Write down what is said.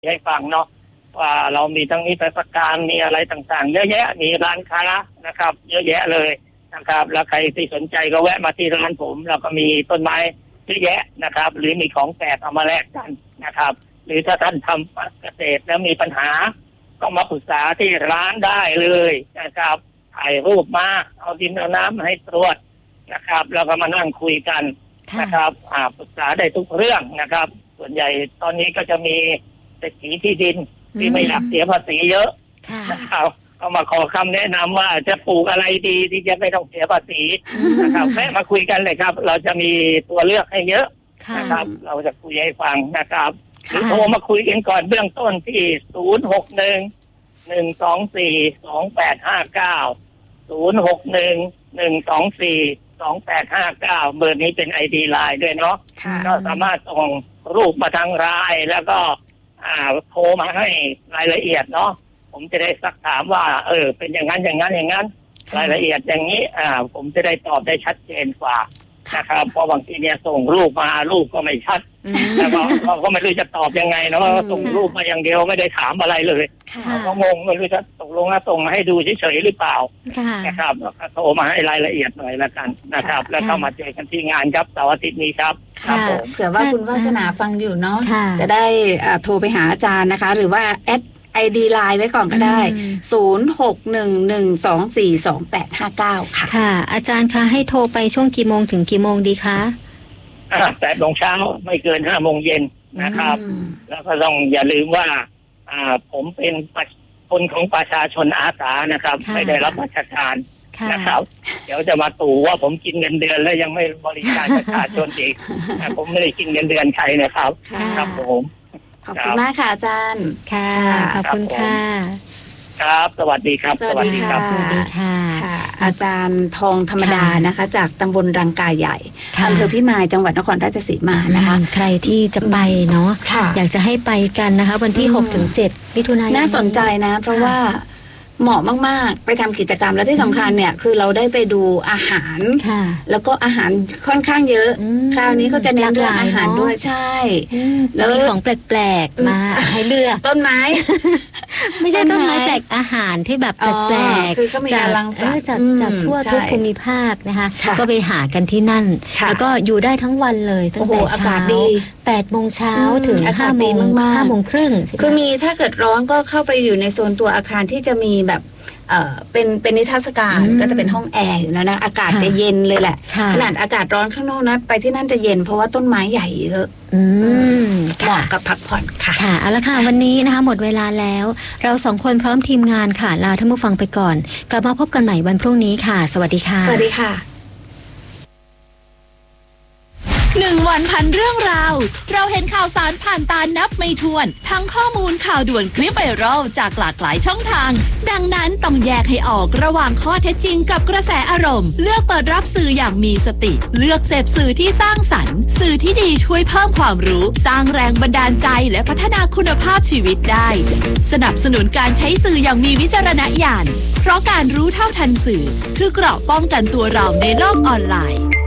ให้ฟังเนาะว่าเรามีทั้งนิทรรศการมีอะไรต่างๆเยอะแยะมีร้านค้านะครับเยอะแยะเลยนะครับแล้วใครที่สนใจก็แวะมาที่ร้านผมเราก็มีต้นไม้เยอะแยะนะครับหรือมีของแปลกเอามาแลกกันนะครับหรือถ้าท่านทำเกษตรแล้วมีปัญหาก็มาปรึกษาที่ร้านได้เลยนะครับถ่ายรูปมาเอาดินเอาน้ำให้ตรวจนะครับแล้วก็มานั่งคุยกันนะครับปรึกษาได้ทุกเรื่องนะครับส่วนใหญ่ตอนนี้ก็จะมีเศรษฐีที่ดินที่ไม่อยากเสียภาษีเยอะนะครับเอามาขอคำแนะนำว่าจะปลูกอะไรดีที่จะไม่ต้องเสียภาษีนะครับแม่มาคุยกันเลยครับเราจะมีตัวเลือกให้เยอะนะครับเราจะคุยให้ฟังนะครับหรือโทรมาคุยกันก่อนเบื้องต้นที่061-124-2859 เบอร์นี้เป็น ID ไลน์ด้วยเนาะก็สามารถส่งรูปมาทางไลน์แล้วก็โทรมาให้รายละเอียดเนาะผมจะได้ซักถามว่าเป็นอย่างนั้นอย่างนั้นอย่างนั้นรายละเอียดอย่างนี้ผมจะได้ตอบได้ชัดเจนกว่านะครับเพราะบางทีเนี่ยส่งรูปมารูปก็ไม่ชัดแล้วก็ไม่รู้จะตอบยังไงเนาะส่งรูปมาอย่างเดียวไม่ได้ถามอะไรเลยก็งงไม่รู้จะตกลงส่งมาให้ดูเฉยๆหรือเปล่านะครับโทรมาให้รายละเอียดหน่อยละกันนะครับแล้วเข้ามาเจอกันที่งานครับเสาร์อาทิตย์นี้ครับเผื่อว่าคุณวาสนาฟังอยู่เนาะจะได้โทรไปหาอาจารย์นะคะหรือว่าแอดID ไลน์ไว้ก่อนก็ได้0611242859 ค่ะอาจารย์คะให้โทรไปช่วงกี่โมงถึงกี่โมงดีคะ 8 โมงเช้าไม่เกิน5 โมงเย็นนะครับแล้วก็ต้องอย่าลืมว่าผมเป็นคนของประชาชนอาสานะครับไม่ได้รับราชการนะครับเดี๋ยวจะมาตู่ว่าผมกินเงินเดือนแล้วยังไม่บริการประชาชนอีกผมไม่ได้กินเงินเดือนใครนะครับครับผมขอบคุณมากค่ะอาจารย์ค่ะขอบคุณค่ะครับสวัสดีครับสวัสดีค่ะสวัสดีค่ะอาจารย์ทองธรรมดานะคะจากตำบลรังกายใหญ่อำเภอพิมายจังหวัดนครราชสีมานะคะใครที่จะไปเนาะอยากจะให้ไปกันนะคะวันที่6-7 มิถุนายนน่าสนใจนะเพราะว่าเหมาะมากๆไปทำกิจกรรมแล้วที่สำคัญเนี่ยคือเราได้ไปดูอาหารแล้วก็อาหารค่อนข้างเยอะคราวนี้เขาจะเน้นเรื่องอาหารด้วยใช่แล้วมีของแปลกๆมาให้เลือกต้นไม้ไม่ใช่ต้นไม้แปลกอาหารที่แบบแปลกๆจากทั่วทุกภูมิภาคนะคะก็ไปหากันที่นั่นแล้วก็อยู่ได้ทั้งวันเลยตั้งแต่เช้า8 โมงเช้าถึง5 โมงครึ่งคือมีถ้าเกิดร้อนก็เข้าไปอยู่ในโซนตัวอาคารที่จะมีแบบเป็นนิทรรศการก็จะเป็นห้องแอร์อยู่นะอากาศจะเย็นเลยแหละขนาดอากาศร้อนข้างนอกนะไปที่นั่นจะเย็นเพราะว่าต้นไม้ใหญ่เยอะเหมาะกับพักผ่อนค่ะค่ะเอาละค่ะวันนี้นะคะหมดเวลาแล้วเรา2 คนพร้อมทีมงานค่ะลาท่านผู้ฟังไปก่อนกลับมาพบกันใหม่วันพรุ่งนี้ค่ะสวัสดีค่ะสวัสดีค่ะ 1 วันพันเรื่องราวเราเห็นข่าวสารผ่านตานับไม่ถ้วนทั้งข้อมูลข่าวด่วนคลิปไวรัลจากหลากหลายช่องทางดังนั้นต้องแยกให้ออกระหว่างข้อเท็จจริงกับกระแสอารมณ์เลือกเปิดรับสื่ออย่างมีสติเลือกเสพสื่อที่สร้างสรรค์สื่อที่ดีช่วยเพิ่มความรู้สร้างแรงบันดาลใจและพัฒนาคุณภาพชีวิตได้สนับสนุนการใช้สื่ออย่างมีวิจารณญาณเพราะการรู้เท่าทันสื่อคือเกราะป้องกันตัวเราในโลกออนไลน์